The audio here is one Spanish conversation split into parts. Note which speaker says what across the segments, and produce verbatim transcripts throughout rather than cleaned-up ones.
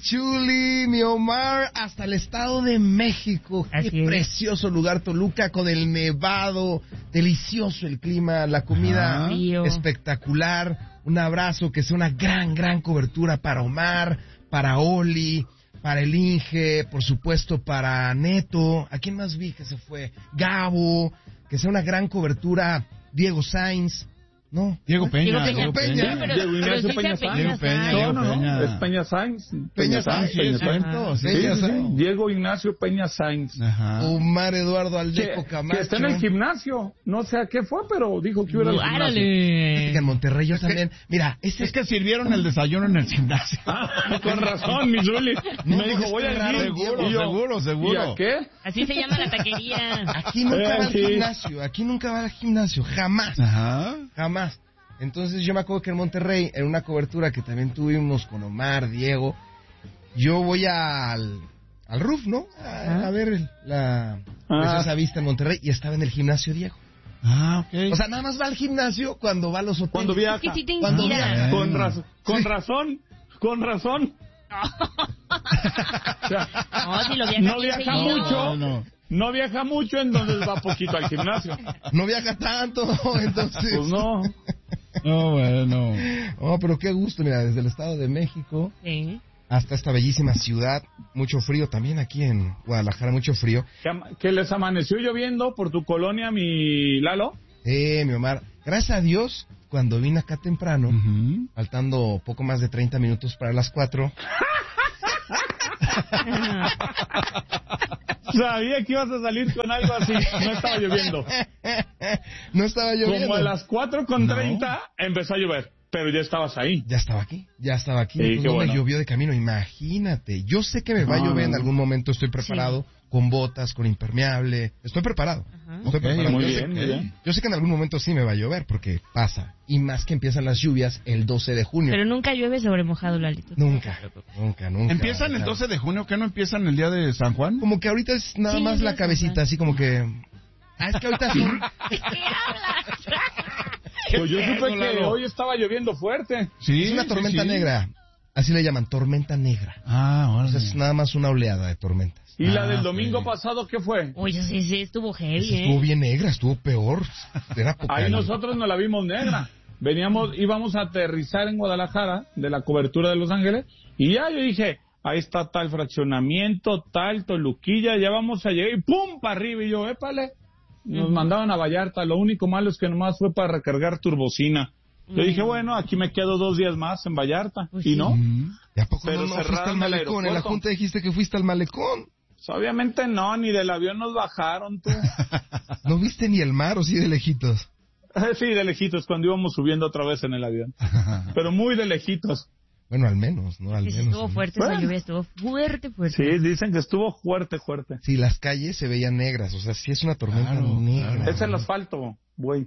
Speaker 1: Chuli, mi Omar, hasta el Estado de México. Qué
Speaker 2: Así es.
Speaker 1: precioso lugar, Toluca, con el nevado, delicioso el clima, la comida
Speaker 2: Frío.
Speaker 1: espectacular. Un abrazo, que sea una gran, gran cobertura para Omar, para Oli, para el Inge, por supuesto para Neto. ¿A quién más vi que se fue? Gabo, que sea una gran cobertura. Diego Sainz. No.
Speaker 3: Diego Peña.
Speaker 2: Diego Peña.
Speaker 3: Diego Peña.
Speaker 2: Sí, pero-
Speaker 4: Diego
Speaker 2: pero
Speaker 4: Ignacio
Speaker 2: sí
Speaker 4: Peña
Speaker 2: sea
Speaker 4: Sainz.
Speaker 3: Diego Peña,
Speaker 2: Sainz.
Speaker 3: Diego
Speaker 4: No, no,
Speaker 3: Peña.
Speaker 4: no, es Peña Sainz.
Speaker 1: Peña Sainz,
Speaker 3: sí, es
Speaker 1: exacto.
Speaker 3: sí,
Speaker 1: Sí,
Speaker 4: Sí,
Speaker 1: ya
Speaker 4: sí,
Speaker 1: sabes.
Speaker 4: sí. Diego Ignacio Peña Sainz.
Speaker 3: Ajá.
Speaker 1: Omar Eduardo
Speaker 4: Que,
Speaker 1: Aldeco
Speaker 4: que
Speaker 1: Camacho.
Speaker 4: está en el gimnasio. No sé a qué fue, pero dijo que iba al gimnasio.
Speaker 2: ¡Árale!
Speaker 1: En Monterrey yo también. Mira, este
Speaker 3: Es que sirvieron el desayuno en el gimnasio.
Speaker 4: Ah, con razón, mi Zuli.
Speaker 1: No,
Speaker 4: Me dijo,
Speaker 1: es
Speaker 4: voy
Speaker 1: que
Speaker 4: a
Speaker 1: raro,
Speaker 4: ir.
Speaker 3: seguro,
Speaker 4: Y yo,
Speaker 3: seguro, seguro.
Speaker 4: ¿Y a qué?
Speaker 2: Así se llama la taquería.
Speaker 1: Aquí nunca
Speaker 4: Eh,
Speaker 1: va al
Speaker 4: sí.
Speaker 1: gimnasio. Aquí nunca va al gimnasio. Jamás.
Speaker 3: Ajá.
Speaker 1: Jamás. Entonces yo me acuerdo que en Monterrey, en una cobertura que también tuvimos con Omar, Diego, yo voy al, al roof, ¿no? A, a ver el- la preciosa
Speaker 4: Ah.
Speaker 1: vista en Monterrey, y estaba en el gimnasio Diego.
Speaker 3: Ah, ok.
Speaker 1: O sea, nada más va al gimnasio cuando va a los hoteles.
Speaker 4: Cuando viaja.
Speaker 2: Es que sí te
Speaker 1: Cuando
Speaker 2: inspira.
Speaker 1: viaja.
Speaker 4: Con,
Speaker 3: Bueno.
Speaker 4: razón, con
Speaker 1: Sí.
Speaker 4: razón, con razón. O sea,
Speaker 2: No, si lo viaja
Speaker 4: no
Speaker 2: bien
Speaker 4: viaja
Speaker 2: seguido.
Speaker 4: mucho.
Speaker 3: No, no.
Speaker 4: No viaja mucho, entonces va poquito al gimnasio.
Speaker 1: No viaja tanto, entonces...
Speaker 4: Pues no.
Speaker 3: No, bueno.
Speaker 1: Oh, pero qué gusto, mira, desde el Estado de México
Speaker 2: Sí.
Speaker 1: hasta esta bellísima ciudad, mucho frío también aquí en Guadalajara, mucho frío.
Speaker 4: Que, ama- que les amaneció lloviendo por tu colonia, mi Lalo.
Speaker 1: Eh, mi Omar, gracias a Dios, cuando vine acá temprano,
Speaker 3: Ujú.
Speaker 1: faltando poco más de treinta minutos para las cuatro,
Speaker 4: Sabía que ibas a salir con algo así. No estaba lloviendo.
Speaker 1: no estaba lloviendo.
Speaker 4: Como a las cuatro con
Speaker 3: No.
Speaker 4: treinta empezó a llover. Pero ya estabas ahí.
Speaker 1: Ya estaba aquí, ya estaba aquí.
Speaker 4: Sí,
Speaker 1: Entonces,
Speaker 4: qué
Speaker 1: no
Speaker 4: bueno.
Speaker 1: me llovió de camino, imagínate. Yo sé que me va a
Speaker 4: No,
Speaker 1: llover
Speaker 4: no,
Speaker 1: en
Speaker 4: no.
Speaker 1: algún momento, estoy preparado, con botas, con impermeable. Estoy preparado.
Speaker 2: Ajá.
Speaker 1: Estoy
Speaker 3: Ok,
Speaker 1: preparado.
Speaker 4: muy
Speaker 1: yo,
Speaker 4: bien,
Speaker 1: sé,
Speaker 4: muy bien.
Speaker 1: yo sé que en algún momento sí me va a llover, porque pasa. Y más que empiezan las lluvias el doce de junio.
Speaker 2: Pero nunca llueve sobre mojado, Lalito.
Speaker 1: Nunca, nunca, nunca.
Speaker 3: ¿Empiezan el
Speaker 1: Claro.
Speaker 3: doce de junio? ¿Qué no empiezan el día de San Juan?
Speaker 1: Como que ahorita es nada
Speaker 2: Sí,
Speaker 1: más
Speaker 2: es
Speaker 1: la
Speaker 2: eso,
Speaker 1: cabecita,
Speaker 2: ajá.
Speaker 1: así como que... Ah, es que ahorita son...
Speaker 2: ¿Qué hablas?
Speaker 4: Pues yo supe que
Speaker 3: Lalo?
Speaker 4: hoy estaba lloviendo fuerte.
Speaker 3: Sí.
Speaker 1: es una
Speaker 3: sí,
Speaker 1: tormenta
Speaker 3: sí.
Speaker 1: negra. Así le llaman, tormenta negra.
Speaker 3: Ah,
Speaker 1: O
Speaker 3: órale.
Speaker 1: sea, es nada más una oleada de tormentas.
Speaker 4: ¿Y la
Speaker 3: Ah,
Speaker 4: del domingo
Speaker 3: ok.
Speaker 4: pasado qué fue?
Speaker 2: Oye, sí, sí, estuvo heavy,
Speaker 1: Esa estuvo
Speaker 2: ¿eh?
Speaker 1: bien negra, estuvo peor. Era
Speaker 4: Ahí
Speaker 1: apocalipsis.
Speaker 4: nosotros no la vimos negra. Veníamos, íbamos a aterrizar en Guadalajara de la cobertura de Los Ángeles y ya yo dije, ahí está tal fraccionamiento, tal Toluquilla, ya vamos a llegar y ¡pum! Para arriba y yo, épale. Nos mandaban a Vallarta, lo único malo es que nomás fue para recargar turbocina. Yo dije, bueno, aquí me quedo dos días más en Vallarta.
Speaker 2: Pues
Speaker 4: ¿Y
Speaker 2: sí.
Speaker 4: no?
Speaker 3: Ujú.
Speaker 1: ¿Y a poco
Speaker 4: Pero
Speaker 1: no, no fuiste
Speaker 4: cerraron
Speaker 1: al
Speaker 4: el
Speaker 1: malecón? En la
Speaker 4: aeropuerto.
Speaker 1: junta dijiste que fuiste al malecón.
Speaker 4: Pues, obviamente no, ni del avión nos bajaron, tú.
Speaker 1: ¿No viste ni el mar o sí de lejitos?
Speaker 4: Sí, de lejitos, cuando íbamos subiendo otra vez en el avión. Pero muy de lejitos.
Speaker 1: Bueno, al menos, ¿no? Al
Speaker 2: Sí, sí,
Speaker 1: menos.
Speaker 2: estuvo
Speaker 1: ¿no?
Speaker 2: fuerte
Speaker 4: Bueno.
Speaker 2: esa lluvia, estuvo fuerte, fuerte.
Speaker 4: Sí, dicen que estuvo fuerte, fuerte.
Speaker 1: Sí, las calles se veían negras, o sea, sí es una tormenta
Speaker 3: Claro,
Speaker 1: negra.
Speaker 3: claro.
Speaker 4: Es el asfalto, güey.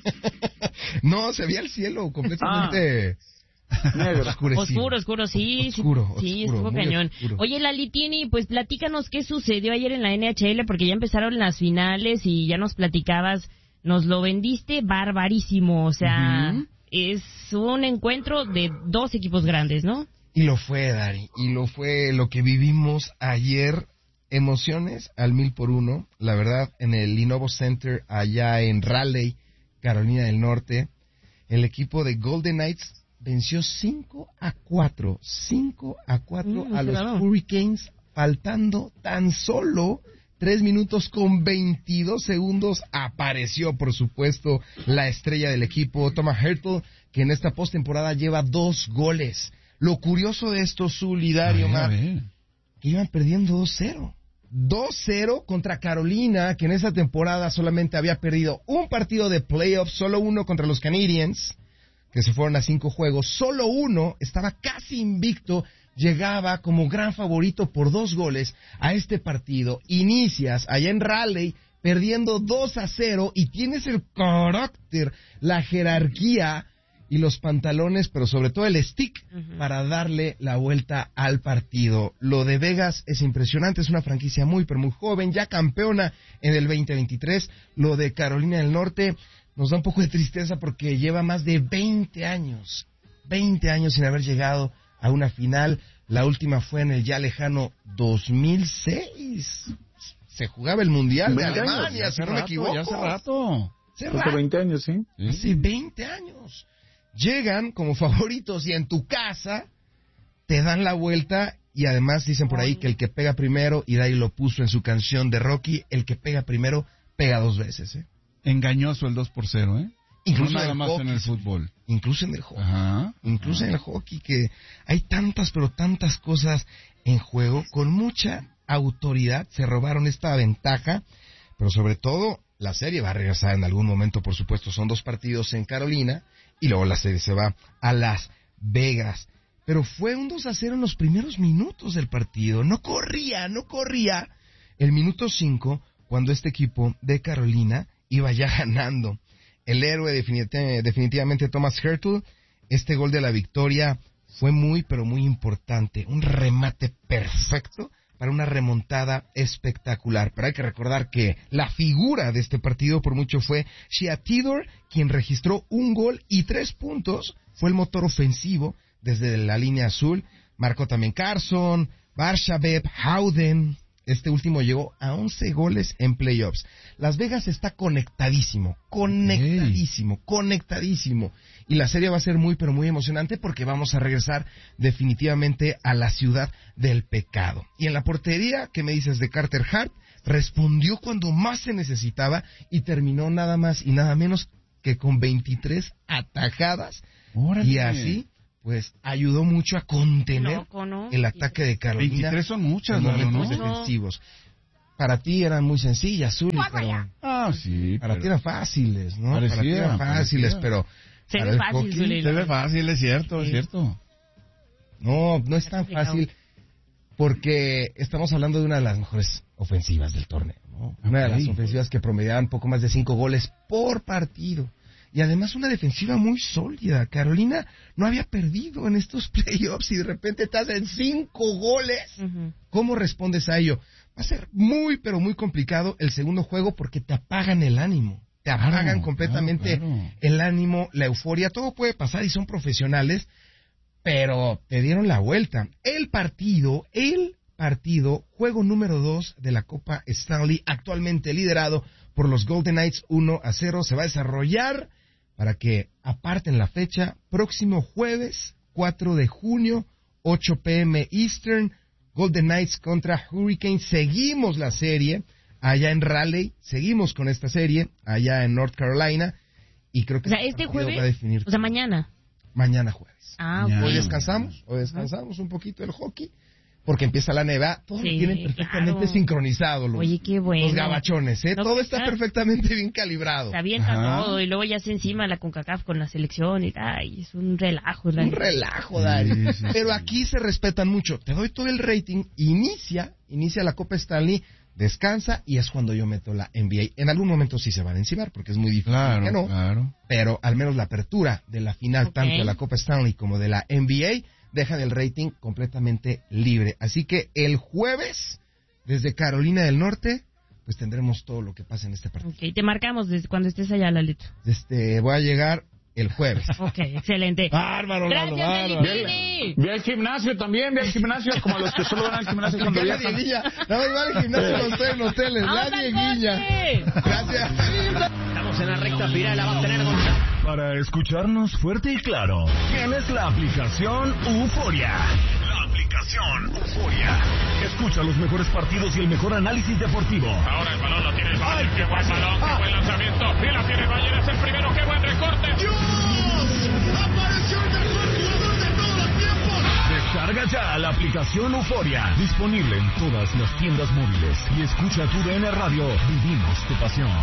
Speaker 1: No, se veía el cielo completamente
Speaker 4: Negro.
Speaker 1: oscurecido.
Speaker 2: Oscuro, oscuro, sí,
Speaker 1: Oscuro,
Speaker 2: sí, sí,
Speaker 1: oscuro,
Speaker 2: estuvo
Speaker 1: muy
Speaker 2: cañón.
Speaker 1: oscuro.
Speaker 2: Oye, Lalitini, pues platícanos qué sucedió ayer en la N H L, porque ya empezaron las finales y ya nos platicabas, nos lo vendiste barbarísimo, o sea,
Speaker 3: Ujú.
Speaker 2: es un encuentro de dos equipos grandes, ¿no?
Speaker 1: Y lo fue, Dari, y lo fue lo que vivimos ayer. Emociones al mil por uno, la verdad, en el Lenovo Center allá en Raleigh, Carolina del Norte. El equipo de Golden Knights venció cinco a cuatro, cinco a cuatro
Speaker 2: Mm,
Speaker 1: a los
Speaker 2: claro.
Speaker 1: Hurricanes, faltando tan solo tres minutos con veintidós segundos. Apareció, por supuesto, la estrella del equipo, Thomas Hertl, que en esta postemporada lleva dos goles. Lo curioso de esto, Solidario,
Speaker 3: A ver, a
Speaker 1: Mar,
Speaker 3: ver.
Speaker 1: que iban perdiendo dos cero. dos cero contra Carolina, que en esa temporada solamente había perdido un partido de playoffs, solo uno contra los Canadiens, que se fueron a cinco juegos, solo uno, estaba casi invicto, llegaba como gran favorito por dos goles a este partido. Inicias allá en Raleigh perdiendo dos a cero y tienes el carácter, la jerarquía y los pantalones, pero sobre todo el stick,
Speaker 2: Ujú.
Speaker 1: para darle la vuelta al partido. Lo de Vegas es impresionante, es una franquicia muy, pero muy joven, ya campeona en el veinte veintitrés. Lo de Carolina del Norte nos da un poco de tristeza porque lleva más de veinte años, veinte años sin haber llegado a una final. La última fue en el ya lejano dos mil seis. Se jugaba el Mundial de Alemania,
Speaker 3: años,
Speaker 1: si no me
Speaker 3: rato,
Speaker 1: equivoco.
Speaker 3: Ya hace rato.
Speaker 1: Hace
Speaker 4: Hace
Speaker 1: rato.
Speaker 4: veinte años, sí.
Speaker 1: Hace veinte años. Llegan como favoritos y en tu casa te dan la vuelta y además dicen por ahí que el que pega primero, y Dai lo puso en su canción de Rocky, el que pega primero pega dos veces, ¿eh?
Speaker 3: Engañoso el dos por cero, ¿eh?
Speaker 1: Incluso
Speaker 3: no
Speaker 1: en
Speaker 3: nada
Speaker 1: el
Speaker 3: más
Speaker 1: hockey,
Speaker 3: en el fútbol.
Speaker 1: Incluso en el hockey.
Speaker 3: Ajá.
Speaker 1: Incluso en el hockey, que hay tantas, pero tantas cosas en juego. Con mucha autoridad se robaron esta ventaja, pero sobre todo la serie va a regresar en algún momento, por supuesto. Son dos partidos en Carolina y luego la serie se va a Las Vegas. Pero fue un dos a cero en los primeros minutos del partido. No corría, no corría. El minuto cinco, cuando este equipo de Carolina iba ya ganando. El héroe definitivamente, definitivamente Thomas Hertl. Este gol de la victoria fue muy, pero muy importante. Un remate perfecto para una remontada espectacular. Pero hay que recordar que la figura de este partido por mucho fue Shea Theodore, quien registró un gol y tres puntos. Fue el motor ofensivo desde la línea azul. Marcó también Carson, Barshabev, Howden. Este último llegó a once goles en playoffs. Las Vegas está conectadísimo, conectadísimo, hey. conectadísimo. Y la serie va a ser muy, pero muy emocionante porque vamos a regresar definitivamente a la ciudad del pecado. Y en la portería, ¿qué me dices de Carter Hart? Respondió cuando más se necesitaba y terminó nada más y nada menos que con veintitrés atajadas. ¡Órale! Y así, pues, ayudó mucho a contener Loco, ¿no? el ataque de Carolina.
Speaker 3: veintitrés son muchas,
Speaker 1: en momentos
Speaker 3: ¿no?
Speaker 1: defensivos. Para ti eran muy sencillas, Zuli, pero
Speaker 3: ah, sí,
Speaker 1: para
Speaker 3: pero...
Speaker 1: ti eran fáciles, ¿no?
Speaker 3: Parecía,
Speaker 1: para ti eran fáciles,
Speaker 3: parecía.
Speaker 1: pero
Speaker 2: se
Speaker 1: para
Speaker 2: ve
Speaker 1: el
Speaker 2: fácil,
Speaker 1: hockey,
Speaker 2: Zuli,
Speaker 3: se ve fácil, es cierto, sí. es cierto.
Speaker 1: No, no es tan fácil porque estamos hablando de una de las mejores ofensivas del torneo, ¿no? Una okay. de las ofensivas que promediaban poco más de cinco goles por partido. Y además una defensiva muy sólida. Carolina no había perdido en estos playoffs y de repente te hacen cinco goles. Uh-huh. ¿Cómo respondes a ello? Va a ser muy, pero muy complicado el segundo juego porque te apagan el ánimo. Te apagan claro, completamente claro, claro. el ánimo, la euforia. Todo puede pasar y son profesionales, pero te dieron la vuelta. El partido, el partido, juego número dos de la Copa Stanley, actualmente liderado por los Golden Knights uno a cero, se va a desarrollar para que aparten la fecha, próximo jueves, cuatro de junio, ocho pm Eastern, Golden Knights contra Hurricanes. Seguimos la serie allá en Raleigh, seguimos con esta serie allá en North Carolina, y creo que
Speaker 2: o sea, este jueves,
Speaker 1: va a definir
Speaker 2: o sea, mañana.
Speaker 1: Mañana jueves.
Speaker 2: Ah, okay.
Speaker 1: Hoy descansamos, hoy descansamos un poquito del hockey, porque empieza la neva, todo sí, lo tienen perfectamente claro. sincronizado los,
Speaker 2: Oye, qué bueno.
Speaker 1: los gabachones, ¿eh?
Speaker 2: No,
Speaker 1: todo está perfectamente bien calibrado.
Speaker 2: Se avienta Ajá. todo y luego ya se encima la CONCACAF con la selección y ay, es un relajo.
Speaker 1: Dani. Un relajo, Dari. Sí, sí, Pero sí. aquí se respetan mucho. Te doy todo el rating, inicia, inicia la Copa Stanley, descansa y es cuando yo meto la N B A. En algún momento sí se van a encimar porque es muy difícil
Speaker 3: claro,
Speaker 1: que no,
Speaker 3: claro.
Speaker 1: pero al menos la apertura de la final okay. tanto de la Copa Stanley como de la N B A dejan el rating completamente libre. Así que el jueves, desde Carolina del Norte, pues tendremos todo lo que pasa en este partido.
Speaker 2: Ok, te marcamos desde cuando estés allá, Lalito.
Speaker 1: Este, voy a llegar el jueves.
Speaker 2: Ok, excelente.
Speaker 3: Bárbaro,
Speaker 2: Gracias,
Speaker 3: bárbaro.
Speaker 2: Ve,
Speaker 4: ve al gimnasio también, ve al gimnasio, como los que solo van al gimnasio cuando viajan.
Speaker 1: Guiña. No, va al gimnasio con ustedes en hoteles. Nadie guiña. Gracias.
Speaker 5: Estamos en la recta final, la va a tener Gonzalo. Para escucharnos fuerte y claro, tienes la aplicación Euforia. La aplicación Euforia. Escucha los mejores partidos y el mejor análisis deportivo.
Speaker 6: Ahora el balón lo tiene el Bayern. Qué buen balón, qué buen lanzamiento. Y la tiene el Bayern, es el primero. Qué buen recorte.
Speaker 5: ¡Dios! ¡Apareció el mejor jugador de todos los tiempos! Descarga ya la aplicación Euforia. Disponible en todas las tiendas móviles. Y escucha tu D N Radio. Vivimos tu pasión.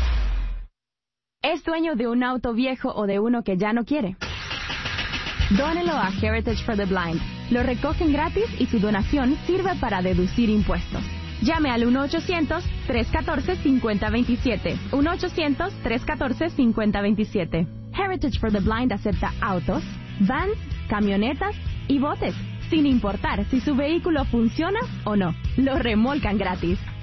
Speaker 7: ¿Es dueño de un auto viejo o de uno que ya no quiere? Dónelo a Heritage for the Blind. Lo recogen gratis y su donación sirve para deducir impuestos. Llame al uno ochocientos, tres uno cuatro, cinco cero dos siete. uno ochocientos, tres uno cuatro, cinco cero dos siete. Heritage for the Blind acepta autos, vans, camionetas y botes, sin importar si su vehículo funciona o no. Lo remolcan gratis.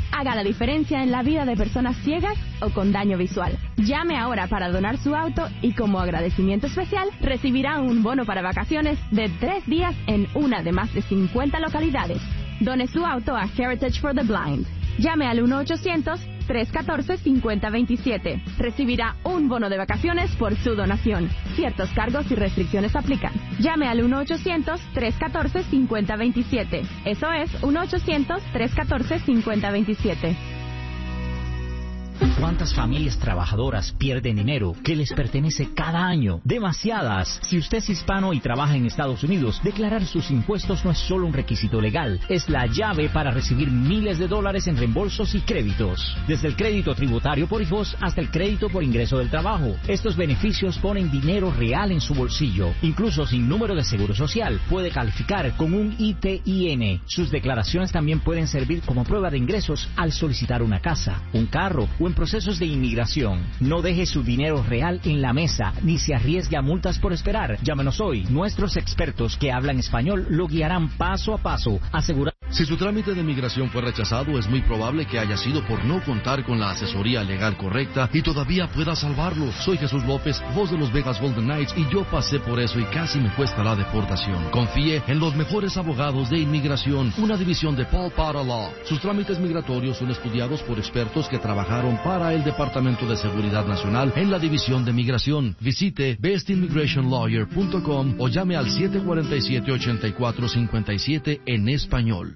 Speaker 7: haga la diferencia en la vida de personas ciegas o con daño visual. Llame ahora para donar su auto y como agradecimiento especial recibirá un bono para vacaciones de tres días en una de más de cincuenta localidades. Done su auto a Heritage for the Blind. Llame al uno ochocientos, tres catorce, cincuenta veintisiete. Recibirá un bono de vacaciones por su donación. Ciertos cargos y restricciones aplican. Llame al uno ochocientos, tres catorce, cincuenta veintisiete. Eso es uno ochocientos, tres catorce, cincuenta veintisiete.
Speaker 8: ¿Cuántas familias trabajadoras pierden dinero que les pertenece cada año? Demasiadas. Si usted es hispano y trabaja en Estados Unidos, declarar sus impuestos no es solo un requisito legal, es la llave para recibir miles de dólares en reembolsos y créditos. Desde el crédito tributario por hijos hasta el crédito por ingreso del trabajo. Estos beneficios ponen dinero real en su bolsillo. Incluso sin número de seguro social, puede calificar con un I T I N. Sus declaraciones también pueden servir como prueba de ingresos al solicitar una casa, un carro o en procesos de inmigración. No deje su dinero real en la mesa, ni se arriesgue a multas por esperar. Llámenos hoy. Nuestros expertos que hablan español lo guiarán paso a paso, asegurando.
Speaker 9: Si su trámite de migración fue rechazado, es muy probable que haya sido por no contar con la asesoría legal correcta y todavía pueda salvarlo. Soy Jesús López, voz de los Vegas Golden Knights, y yo pasé por eso y casi me cuesta la deportación. Confíe en los mejores abogados de inmigración, una división de Paul Potter Law. Sus trámites migratorios son estudiados por expertos que trabajaron para el Departamento de Seguridad Nacional en la División de Migración. Visite best immigration lawyer punto com o llame al siete cuatro siete, ocho cuatro cinco siete en español.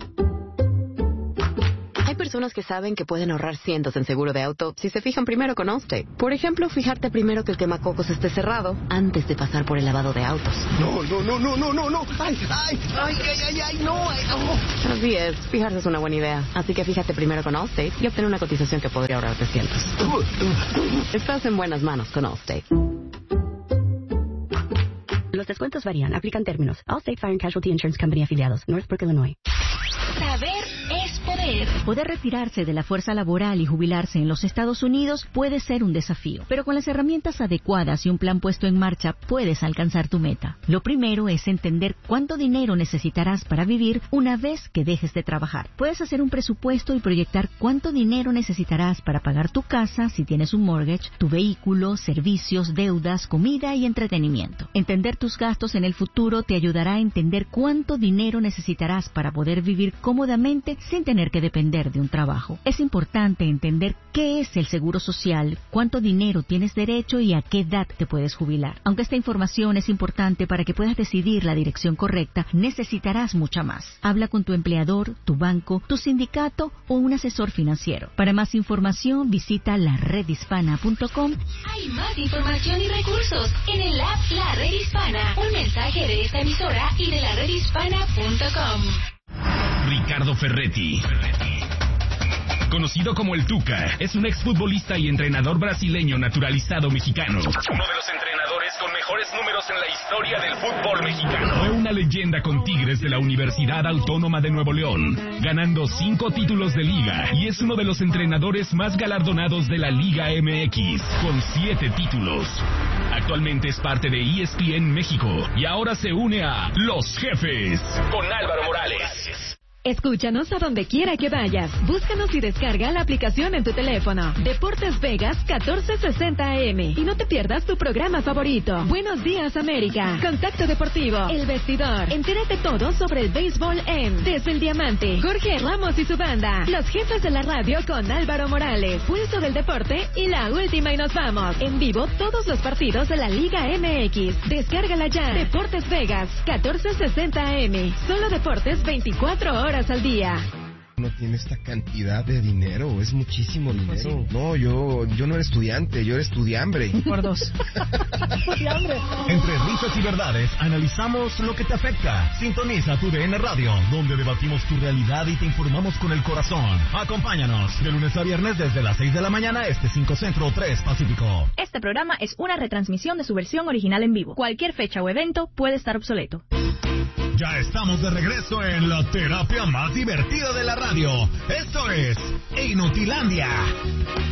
Speaker 10: Hay personas que saben que pueden ahorrar cientos en seguro de auto si se fijan primero con Allstate. Por ejemplo, fijarte primero que el quemacocos esté cerrado antes de pasar por el lavado de autos.
Speaker 1: No, no, no, no, no, no, no. Ay, ay, ay, ay, ay, ay, no, ay, no.
Speaker 10: Así es, fijarse es una buena idea. Así que fíjate primero con Allstate y obtener una cotización que podría ahorrarte cientos. Estás en buenas manos con Allstate.
Speaker 11: Los descuentos varían. Aplican términos. Allstate Fire and Casualty Insurance Company afiliados. Northbrook, Illinois.
Speaker 12: Saber es poder.
Speaker 13: Poder retirarse de la fuerza laboral y jubilarse en los Estados Unidos puede ser un desafío, pero con las herramientas adecuadas y un plan puesto en marcha puedes alcanzar tu meta. Lo primero es entender cuánto dinero necesitarás para vivir una vez que dejes de trabajar. Puedes hacer un presupuesto y proyectar cuánto dinero necesitarás para pagar tu casa si tienes un mortgage, tu vehículo, servicios, deudas, comida y entretenimiento. Entender tus gastos en el futuro te ayudará a entender cuánto dinero necesitarás para poder vivir cómodamente sin tener que depender de un trabajo. Es importante entender qué es el seguro social, cuánto dinero tienes derecho y a qué edad te puedes jubilar. Aunque esta información es importante para que puedas decidir la dirección correcta, necesitarás mucha más. Habla con tu empleador, tu banco, tu sindicato o un asesor financiero. Para más información, visita la red hispana punto com.
Speaker 12: Hay más información y recursos en el app La Red Hispana. Un mensaje de esta emisora y de la red hispana punto com.
Speaker 5: Ricardo Ferretti, conocido como el Tuca, es un exfutbolista y entrenador brasileño naturalizado mexicano. Uno de los entrenadores con mejores números en la historia del fútbol mexicano. Fue una leyenda con Tigres de la Universidad Autónoma de Nuevo León, ganando cinco títulos de liga, y es uno de los entrenadores más galardonados de la Liga M X, con siete títulos. Actualmente es parte de E S P N México y ahora se une a Los Jefes con Álvaro Morales.
Speaker 14: Escúchanos a donde quiera que vayas. Búscanos y descarga la aplicación en tu teléfono. Deportes Vegas catorce sesenta A M. Y no te pierdas tu programa favorito. Buenos días, América. Contacto Deportivo. El Vestidor. Entérate todo sobre el béisbol en Desde el Diamante. Jorge Ramos y su banda. Los Jefes de la Radio con Álvaro Morales. Pulso del Deporte y la última y nos vamos. En vivo todos los partidos de la Liga M X. Descárgala ya. Deportes Vegas catorce sesenta A M. Solo deportes veinticuatro horas al día.
Speaker 1: No tiene esta cantidad de dinero, es muchísimo dinero. No, yo yo no era estudiante, yo era estudiambre.
Speaker 13: Por dos.
Speaker 5: Entre risas y verdades, analizamos lo que te afecta. Sintoniza tu D N Radio, donde debatimos tu realidad y te informamos con el corazón. Acompáñanos de lunes a viernes desde las seis de la mañana, este cinco Centro, tres Pacífico.
Speaker 15: Este programa es una retransmisión de su versión original en vivo. Cualquier fecha o evento puede estar obsoleto.
Speaker 5: Ya estamos de regreso en la terapia más divertida de la radio. Esto es Inutilandia.